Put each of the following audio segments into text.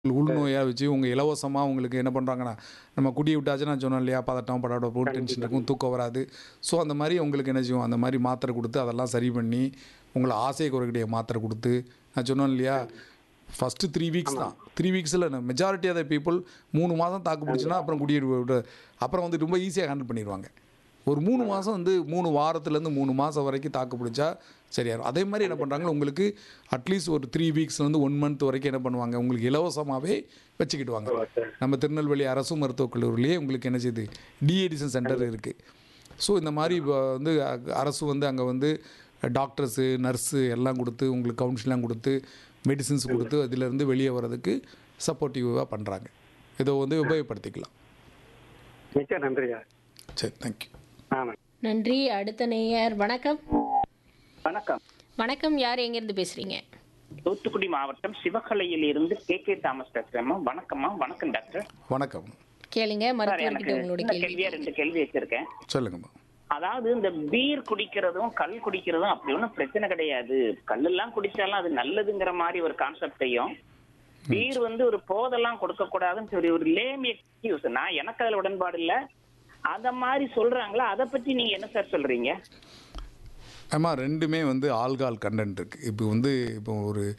உள்நோயாக வச்சு இலவசமாக உங்களுக்கு என்ன பண்ணுறாங்கன்னா, நம்ம குடியை விட்டாச்சுன்னா சொன்னோம் இல்லையா, பதட்டம், படபடப்பு, டென்ஷன் இருக்கும், தூக்கம் வராது. ஸோ அந்த மாதிரி உங்களுக்கு என்ன செய்வோம், அந்த மாதிரி மாத்திரை கொடுத்து அதெல்லாம் சரி பண்ணி, உங்களை ஆசையை குறைக்கக்கூடிய மாத்திரை கொடுத்து, நான் சொன்னேன் இல்லையா, ஃபஸ்ட்டு 3 வீக்ஸ் தான். 3 வீக்ஸில் மெஜாரிட்டி ஆஃப் த பீப்புள் 3 மாதம் தாக்கு பிடிச்சுன்னா அப்புறம் அப்புறம் வந்து ரொம்ப ஈஸியாக ஹேண்டில் பண்ணிடுவாங்க. ஒரு 3 மாதம் வந்து 3 வாரத்துலேருந்து 3 மாதம் வரைக்கும் தாக்கு பிடிச்சா சரியாயிரும். அதே மாதிரி என்ன பண்ணுறாங்க, உங்களுக்கு அட்லீஸ்ட் ஒரு 3 வீக்ஸ்லேருந்து 1 மந்த் வரைக்கும் என்ன பண்ணுவாங்க, உங்களுக்கு இலவசமாகவே வச்சுக்கிடுவாங்க. நம்ம திருநெல்வேலி அரசு மருத்துவக் கல்லூரியிலேயே உங்களுக்கு என்ன செய்யுது, டிஎடிசன் சென்டர் இருக்குது. ஸோ இந்த மாதிரி வந்து அரசு வந்து அங்கே வந்து டாக்டர்ஸு, நர்ஸு எல்லாம் கொடுத்து உங்களுக்கு கவுன்சிலாம் கொடுத்து மெடிசின்ஸ் கொடுத்து அதிலேருந்து வெளியே வர்றதுக்கு சப்போர்ட்டிவாக பண்ணுறாங்க. இதை வந்து உபயோகப்படுத்திக்கலாம். மிக்க நன்றியா. சரி, தேங்க்யூ. நன்றி. அடுத்த நேயர். வணக்கம். வணக்கம். வணக்கம். யார் எங்கேருந்து பேசுறீங்க? தூத்துக்குடி மாவட்டம் சிவகலையில் இருந்து கே தாமஸ் பேசுறேம்மா. வணக்கம்மா. வணக்கம் டாக்டர். வணக்கம். கேளுங்க, மருத்துவர்கிட்ட உங்களோட கேள்வி. 2 கேள்வி வச்சிருக்கேன். சொல்லுங்கம்மா. அதாவது இந்த பீர் குடிக்கிறதும் கல் குடிக்கிறதும் அப்படி ஒன்றும் பிரச்சனை கிடையாது. கல்லெல்லாம் குடிச்சாலும் அது நல்லதுங்கிற மாதிரி ஒரு கான்செப்டையும், பீர் வந்து ஒரு போதெல்லாம் கொடுக்க கூடாதுன்னு சொல்லி ஒரு லேம் எக்ஸ்கியூஸ், நான் எனக்கு அதுல உடன்பாடு இல்லை, அத மாதிரி சொல்றாங்களா, அதை பத்தி நீங்க என்ன சார் சொல்றீங்க? ஆமாம், ரெண்டுமே வந்து ஆல்கஹால் கண்டென்ட் இருக்குது. இப்போ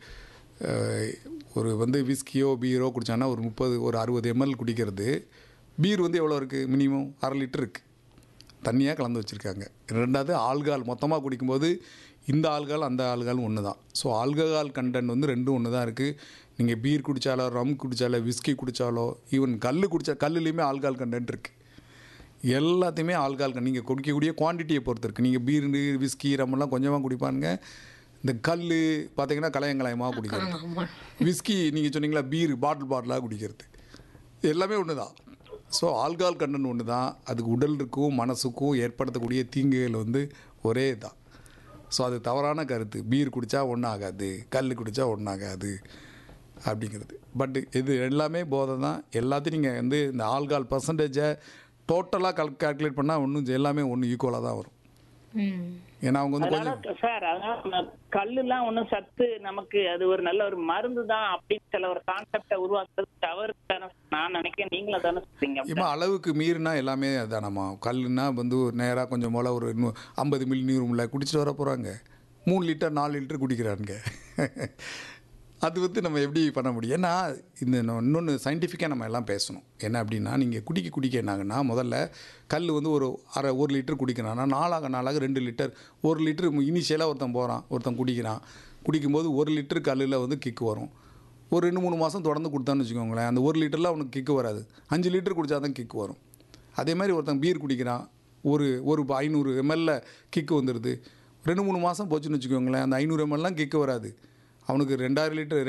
ஒரு வந்து விஸ்கியோ பீரோ குடித்தாங்கன்னா ஒரு 60 ml குடிக்கிறது. பீர் வந்து எவ்வளோ இருக்குது, மினிமம் 1/2 லிட்டர் இருக்குது, தண்ணியாக கலந்து வச்சுருக்காங்க. ரெண்டாவது ஆல்கஹால் மொத்தமாக குடிக்கும்போது இந்த ஆல்கஹால் அந்த ஆல்கஹால் ஒன்று தான். ஸோ ஆல்கஹால் கண்டென்ட் வந்து ரெண்டும் ஒன்று தான் இருக்குது. நீங்கள் பீர் குடித்தாலோ, ரம் குடித்தாலோ, விஸ்கி குடித்தாலோ, ஈவன் கல்லுலேயுமே ஆல்கஹால் கண்டென்ட் இருக்குது. எல்லாத்தையுமே ஆல்கஹால் நீங்கள் குடிக்கக்கூடிய குவான்டிட்டியை பொறுத்து இருக்குது. நீங்கள் பீர், விஸ்கி, ரம்மெல்லாம் கொஞ்சமாக குடிப்பானுங்க. இந்த கல் பார்த்தீங்கன்னா கலையங்கலாயமாக குடிக்கிறது. விஸ்கி நீங்கள் சொன்னீங்களா, பீர் பாட்டிலாக குடிக்கிறது, எல்லாமே ஒன்று தான். ஸோ ஆல்கஹால் கண்டென்ட் ஒன்று தான். அதுக்கு உடலுக்கும் மனசுக்கும் ஏற்படுத்தக்கூடிய தீங்குகள் வந்து ஒரே தான். ஸோ அது தவறான கருத்து. பீர் குடித்தா ஒன்றும் ஆகாது, கல் குடித்தா ஒன்றும் ஆகாது அப்படிங்கிறது. பட் இது எல்லாமே போதை தான். எல்லாத்தையும் நீங்கள் வந்து இந்த ஆல்கஹால் பர்சன்டேஜை டோட்டலாக கால்குலேட் பண்ணால் ஒன்றும் எல்லாமே ஒன்று ஈக்குவலாக தான் வரும். ஏன்னா அவங்க வந்து கொஞ்சம் சார், அதனால கல்லுலாம் ஒன்றும் சத்து நமக்கு அது ஒரு நல்ல ஒரு மருந்து தான் அப்படின்னு சில ஒரு கான்செப்டை உருவாக்குறது தவறு தானே நான் நினைக்கிறேன். நீங்களும் தானே சொல்றீங்க. இப்போ அளவுக்கு மீறினா எல்லாமே அதானம்மா. கல்லுன்னா வந்து நேராக கொஞ்சம் போல் ஒரு 50 மில்லி நீர் குடிச்சிட்டு வர போகிறாங்க, 3 லிட்டர் 4 லிட்டர் குடிக்கிறானுங்க. அது வந்து நம்ம எப்படி பண்ண முடியும்? ஏன்னா இன்னொன்று சயின்டிஃபிக்காக நம்ம எல்லாம் பேசணும். என்ன அப்படின்னா, நீங்கள் குடிக்க என்னாகுன்னா, முதல்ல கல் வந்து ஒரு லிட்டர் குடிக்கிறான்னா நாளாக 2 லிட்டர், 1 லிட்டர் இனிஷியலாக ஒருத்தன் குடிக்கும்போது 1 லிட்டர் கல்லில் வந்து கிக்கு வரும். ஒரு 2-3 மாதம் தொடர்ந்து கொடுத்தான்னு வச்சுக்கோங்களேன், அந்த 1 லிட்டரில் அவனுக்கு கிக்கு வராது. 5 லிட்டர் குடித்தா தான் கிக்கு வரும். அதே மாதிரி ஒருத்தன் பீர் குடிக்கிறான், ஒரு 500 ml கிக்கு வந்துடுது. 2-3 மாதம் போச்சுன்னு வச்சுக்கோங்களேன், அந்த 500 mlலாம் கிக்கு வராது. அவனுக்கு 2000 லிட்டர்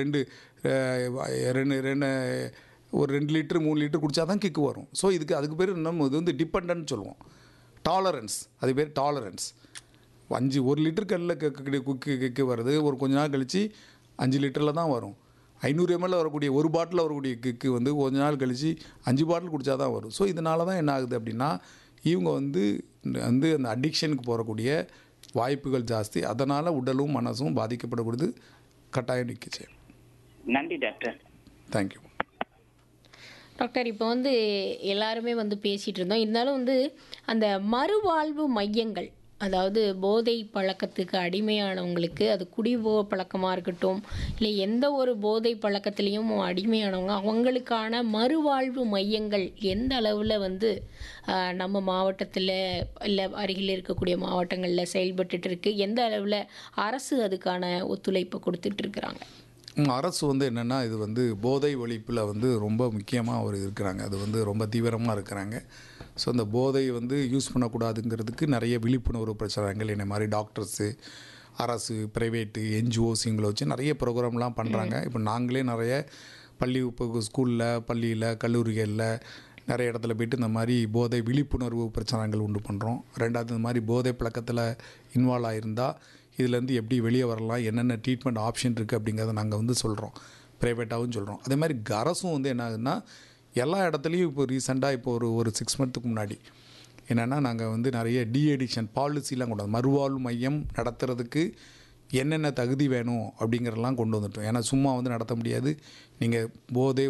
ஒரு 2 லிட்டர் 3 லிட்டர் குடித்தா தான் கிக்கு வரும். ஸோ அதுக்கு பேர் நம்ம இது வந்து டிபெண்டன்ட் சொல்லுவோம், டாலரன்ஸ். அது பேர் டாலரன்ஸ். 1 லிட்டர் கல்லில் கிக்கு வருது, ஒரு கொஞ்ச நாள் கழித்து 5 லிட்டரில் தான் வரும். 500 ml வரக்கூடிய ஒரு பாட்டில் வரக்கூடிய கிக்கு வந்து கொஞ்ச நாள் கழித்து 5 பாட்டில் குடித்தா தான் வரும். ஸோ இதனால தான் என்ன ஆகுது அப்படின்னா, இவங்க வந்து அந்த அடிக்ஷனுக்கு போகக்கூடிய வாய்ப்புகள் ஜாஸ்தி. அதனால் உடலும் மனசும் பாதிக்கப்படக்கூடியது கட்டாயம் நிற்கிச்சு. நன்றி டாக்டர். Thank you doctor. இப்போ வந்து எல்லாருமே வந்து பேசிகிட்டு இருந்தோம். இருந்தாலும் வந்து அந்த மறுவாழ்வு மையங்கள், அதாவது போதை பழக்கத்துக்கு அடிமையானவங்களுக்கு, அது குடிபோக பழக்கமாக இருக்கட்டும், இல்லை எந்த ஒரு போதை பழக்கத்துலேயும் அடிமையானவங்க, அவங்களுக்கான மறுவாழ்வு மையங்கள் எந்த அளவில் வந்து நம்ம மாவட்டத்தில் இல்லை அருகில் இருக்கக்கூடிய மாவட்டங்களில் செயல்பட்டுட்டு இருக்கு, எந்த அளவில் அரசு அதுக்கான ஒத்துழைப்பை கொடுத்துட்ருக்குறாங்க? அரசு வந்து என்னென்னா, இது வந்து போதை ஒழிப்பில் வந்து ரொம்ப முக்கியமாக இருக்கிறாங்க. அது வந்து ரொம்ப தீவிரமாக இருக்கிறாங்க. ஸோ அந்த போதை வந்து யூஸ் பண்ணக்கூடாதுங்கிறதுக்கு நிறைய விழிப்புணர்வு பிரச்சாரங்கள், என்ன மாதிரி டாக்டர்ஸு, அரசு, ப்ரைவேட்டு, என்ஜிஓஸ் இவங்களை வச்சு நிறைய ப்ரோக்ராம்லாம் பண்ணுறாங்க. இப்போ நாங்களே நிறைய ஸ்கூலில், பள்ளியில், கல்லூரிகளில் நிறைய இடத்துல போய்ட்டு இந்த மாதிரி போதை விழிப்புணர்வு பிரச்சாரங்கள் உண்டு பண்ணுறோம். ரெண்டாவது, இந்த மாதிரி போதை பழக்கத்தில் இன்வால்வ் ஆகியிருந்தால் இதுலேருந்து எப்படி வெளியே வரலாம், என்னென்ன ட்ரீட்மெண்ட் ஆப்ஷன் இருக்குது அப்படிங்கிறத நாங்கள் வந்து சொல்கிறோம், ப்ரைவேட்டாகவும் சொல்கிறோம். அதே மாதிரி அரசும் வந்து என்ன ஆகுதுன்னா, எல்லா இடத்துலையும் இப்போ ரீசெண்டாக ஒரு 6 மந்த்துக்கு முன்னாடி என்னென்னா, நாங்கள் வந்து நிறைய டிஎடிக்ஷன் பாலிசிலாம் கொண்டு வந்து மறுவாழ்வு மையம் நடத்துறதுக்கு என்னென்ன தகுதி வேணும் அப்படிங்கிறதெல்லாம் கொண்டு வந்துட்டோம். ஏன்னா சும்மா வந்து நடத்த முடியாது. நீங்கள் போதை